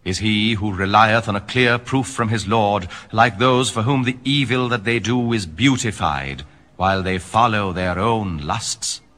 Is he who relieth on a clear proof from his Lord like those for whom the evil that they do is beautified, while they follow their own lusts?